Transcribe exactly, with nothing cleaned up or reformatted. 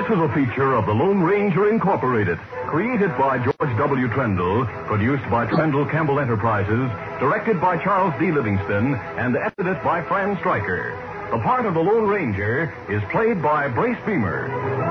is a feature of the Lone Ranger Incorporated, created by George W. Trendle, produced by Trendle Campbell Enterprises, directed by Charles D. Livingston, and edited by Fran Stryker. The part of the Lone Ranger is played by Brace Beamer.